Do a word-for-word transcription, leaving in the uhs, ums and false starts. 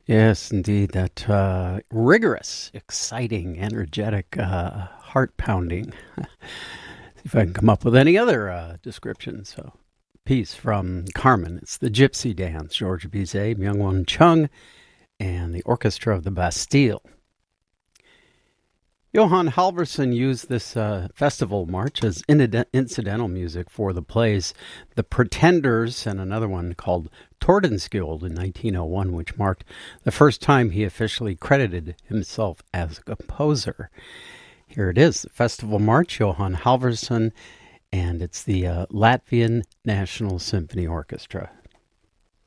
Yes, indeed. That uh, rigorous, exciting, energetic, uh, heart-pounding. See if I can come up with any other uh, description. So, piece from Carmen. It's the Gypsy Dance. George Bizet, Myung-Whun Chung, and the Orchestra of the Bastille. Johann Halvorson used this uh, festival march as in- incidental music for the plays The Pretenders and another one called Tordenskjold in nineteen oh one, which marked the first time he officially credited himself as a composer. Here it is, the festival march, Johann Halvorson, and it's the uh, Latvian National Symphony Orchestra.